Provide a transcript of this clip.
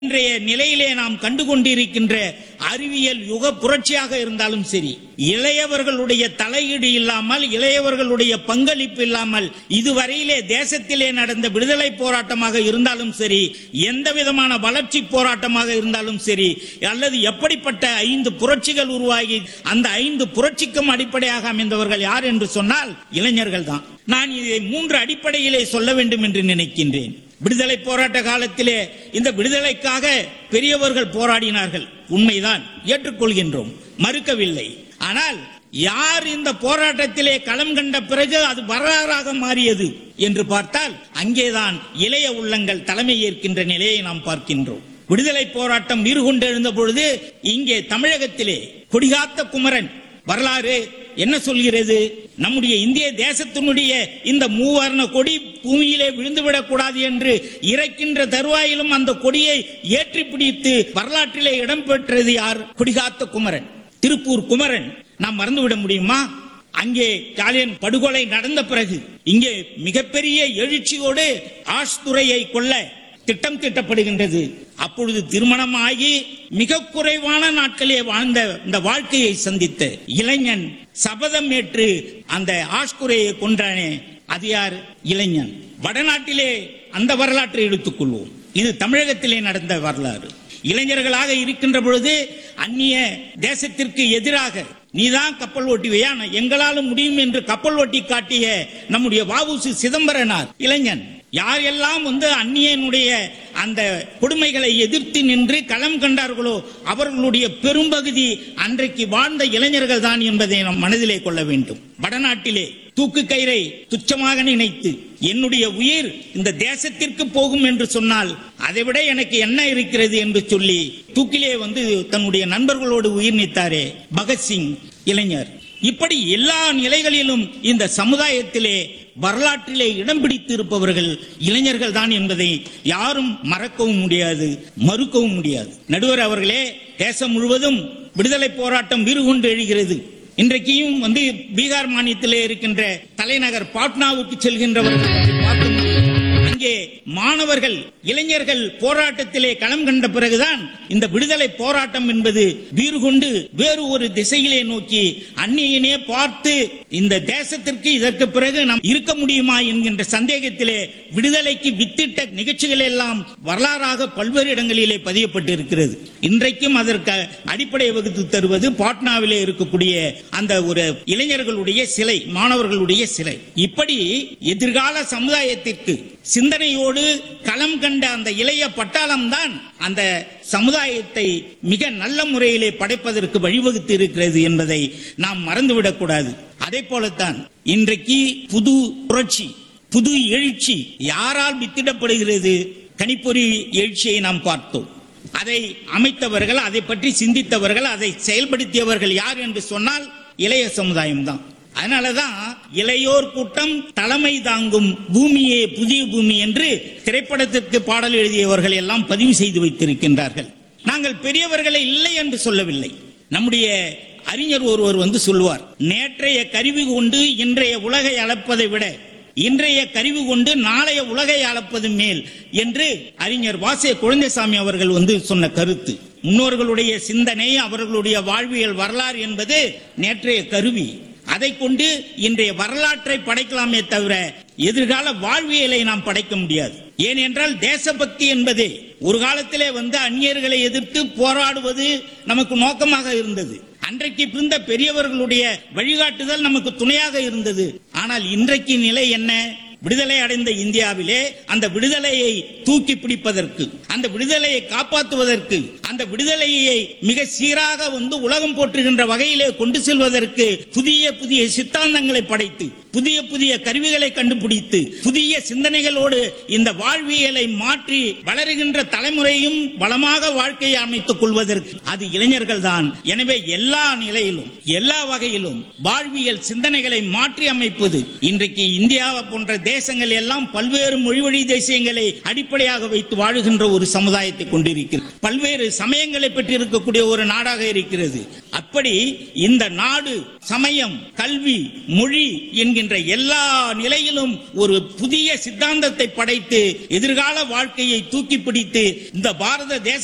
இன்றைய நிலையிலே நாம் கண்டுகொண்டிருக்கின்ற அறிவியல் யுக புரட்சியாக இருந்தாலும் சரி, இளையவர்களுடைய தலையீடு இல்லாமல், இளையவர்களுடைய பங்களிப்பு இல்லாமல் இதுவரையிலே தேசத்திலே நடந்த விடுதலை போராட்டமாக இருந்தாலும் சரி, எந்த விதமான வளர்ச்சி போராட்டமாக இருந்தாலும் சரி, அல்லது எப்படிப்பட்ட 5 புரட்சிகள் உருவாகி அந்த 5 புரட்சிக்கும் அடிப்படையாக அமைந்தவர்கள் யார் என்று சொன்னால் இளைஞர்கள் தான். நான் இதை 3 அடிப்படையிலே சொல்ல வேண்டும் என்று நினைக்கின்றேன். விடுதலை போராட்ட காலத்திலே இந்த விடுதலைக்காக பெரியவர்கள் போராடினார்கள், உண்மைதான், ஏற்றுக்கொள்கின்றோம், மறுக்கவில்லை. ஆனால் யார் இந்த போராட்டத்திலே களம் கண்ட பிறகு அது வரலாறாக மாறியது என்று பார்த்தால் அங்கேதான் இளைய உள்ளங்கள் தலைமை ஏற்கின்ற நிலையை நாம் பார்க்கின்றோம். விடுதலை போராட்டம் வீறு கொண்டு எழுந்த பொழுது இங்கே தமிழகத்திலே கொடிகாத்த குமரன் வரலாறு என்ன சொல்கிறது? நம்முடைய இந்திய தேசத்தினுடைய இந்த மூவர்ண கொடி பூமியிலே விழுந்துவிடக் கூடாது என்று இறைக்கின்ற தருவாயிலும் அந்த கொடியை ஏற்றி பிடித்து வரலாற்றிலே இடம்பெற்றது யார்? கொடிகாத்த குமரன், திருப்பூர் குமரன். நாம் மறந்துவிட முடியுமா? அங்கே ஸ்டாலின் படுகொலை நடந்த பிறகு இங்கே மிகப்பெரிய எழுச்சியோடு ஆஷ்துரையை கொல்ல திட்டம் தீட்டப்படுகின்றது. அப்பொழுது திருமணமாகி மிக குறைவான நாட்களே வாழ்ந்த இந்த வாழ்க்கையை சந்தித்த இளைஞன் சபதம் ஏற்று அந்த ஆஷ்குரையை கொன்றானே, அது யார்? இளைஞன். வடநாட்டிலே அந்த வரலாற்றை எடுத்துக்கொள்வோம். இது தமிழகத்திலே நடந்த வரலாறு. இளைஞர்களாக இருக்கின்ற பொழுது அந்நிய தேசத்திற்கு எதிராக நீதான் கப்பல் ஓட்டுவையா, எங்களாலும் முடியும் என்று கப்பல் ஓட்டி காட்டிய நம்முடைய வ.உ.சி. சிதம்பரனார் இளைஞன். யாரெல்லாம் அந்நியனுடைய அந்த கொடுமைகளை எதிர்த்து நின்று களம் கண்டார்களோ அவர்களுடைய பெரும்பகுதி அன்றைக்கு வாழ்ந்த இளைஞர்கள் தான் என்பதை நாம் மனதிலே கொள்ள வேண்டும். வடநாட்டிலே தூக்கு கயிறை துச்சமாக நினைத்து என்னுடைய உயிர் இந்த தேசத்திற்கு போகும் என்று சொன்னால் அதைவிட எனக்கு என்ன இருக்கிறது என்று சொல்லி தூக்கிலே தன்னுடைய நண்பர்களோடு உயிர் நீத்தாரே பகத்சிங் இளைஞர். இப்படி எல்லா நிலைகளிலும் இந்த சமுதாயத்திலே வரலாற்றிலே இடம் பிடித்து இருப்பவர்கள் இளைஞர்கள் தான் என்பதை யாரும் மறக்கவும் முடியாது, மறுக்கவும் முடியாது. நடுவர் அவர்களே, தேசம் முழுவதும் விடுதலை போராட்டம் வீறு கொண்டு எழுகிறது. இன்றைக்கும் பீகார் மாநிலத்திலே இருக்கின்ற தலைநகர் பாட்னாவுக்கு செல்கின்றவர்கள் பார்க்க முடியும். அங்கே மாணவர்கள் இளைஞர்கள் போராட்டத்திலே களம் கண்ட பிறகுதான் இந்த விடுதலை போராட்டம் என்பது வீறு கொண்டு வேறு ஒரு திசையிலே நோக்கி அந்நியனே பார்த்து இந்த தேசத்திற்கு இதற்கு பிறகு நாம் இருக்க முடியுமா என்கின்ற சந்தேகத்திலே விடுதலைக்கு வித்திட்ட நிகழ்ச்சிகள் எல்லாம் வரலாறாக பல்வேறு இடங்களிலே பதியப்பட்டு இருக்கிறது. இன்றைக்கும் அதற்கு அடிப்படை வகுத்து தருவது பாட்னாவிலே இருக்கக்கூடிய அந்த ஒரு இளைஞர்களுடைய சிலை, மாணவர்களுடைய சிலை. இப்படி எதிர்கால சமுதாயத்திற்கு சிந்தனையோடு களம் கண்ட அந்த இளைய பட்டாளம் தான் அந்த சமுதாயத்தை மிக நல்ல முறையிலே படைப்பதற்கு வழிவகுத்து இருக்கிறது என்பதை நாம் மறந்துவிடக் கூடாது. அதே போலத்தான் இன்றைக்கு புது புரட்சி, புது எழுச்சி யாரால் வித்திடப்படுகிறது? கணிப்பொறி எழுச்சியை நாம் பார்த்தோம். அதை அமைத்தவர்கள், அதை பற்றி சிந்தித்தவர்கள், அதை செயல்படுத்தியவர்கள் யார் என்று சொன்னால் இளைய சமுதாயம் தான். அதனாலதான் இளையோர் கூட்டம் தலைமை தாங்கும் பூமியே புதிய பூமி என்று திரைப்படத்திற்கு பாடல் எழுதியவர்கள் எல்லாம் பதிவு செய்து வைத்திருக்கின்றார்கள். நாங்கள் பெரியவர்களை இல்லை என்று சொல்லவில்லை. நம்முடைய அறிஞர் ஒருவர் சொல்லுவார், நேற்றைய கருவி கொண்டு இன்றைய உலகை அளப்பதை விட இன்றைய கருவி கொண்டு நாளைய உலகை அளப்பது மேல் என்று அறிஞர் வாசே குழந்தைசாமி அவர்கள் சொன்ன கருத்து. முன்னோர்களுடைய சிந்தனை, அவர்களுடைய வாழ்வியல் வரலாறு என்பது நேற்றைய கருவி. அதை கொண்டு இன்றைய வரலாற்றை படைக்கலாமே தவிர எதிர்கால வாழ்வியலை நாம் படைக்க முடியாது. ஏனென்றால் தேசபக்தி என்பது ஒரு காலத்திலே அந்நியர்களை எதிர்த்து போராடுவது நமக்கு நோக்கமாக இருந்தது. அன்றைக்கு இருந்த பெரியவர்களுடைய வழிகாட்டுதல் நமக்கு துணையாக இருந்தது. ஆனால் இன்றைக்கு நிலை என்ன? விடுதலை அடைந்த இந்தியாவிலே அந்த விடுதலையை தூக்கி பிடிப்பதற்கு, அந்த விடுதலையை காப்பாற்றுவதற்கு, அந்த விடுதலையை மிக சீராக உலகம் போற்றுகின்ற வகையிலே கொண்டு செல்வதற்கு புதிய புதிய சித்தாந்தங்களை படைத்து, புதிய புதிய கருவிகளை கண்டுபிடித்து, புதிய சிந்தனைகளோடு இந்த வாழ்வியலை மாற்றி வளருகின்ற தலைமுறையும் வளமாக வாழ்க்கையை அமைத்துக் கொள்வதற்கு அது இளைஞர்கள் தான். எனவே எல்லா நிலையிலும் எல்லா வகையிலும் வாழ்வியல் சிந்தனைகளை மாற்றி அமைப்பது இன்றைக்கு இந்தியாவை போன்ற தேசங்கள் எல்லாம் பல்வேறு மொழிவழி தேசியங்களை அடிப்படையாக வைத்து வாழுகின்ற ஒரு சமுதாயத்தை கொண்டிருக்கிறது. பல்வேறு சமயங்களை பெற்றிருக்கக்கூடிய ஒரு நாடாக இருக்கிறது. அப்படி இந்த நாடு சமயம், கல்வி, மொழி என்கின்ற எல்லா நிலையிலும் ஒரு புதிய சித்தாந்தத்தை படைத்து எதிர்கால வாழ்க்கையை தூக்கி பிடித்து இந்த பாரத தேச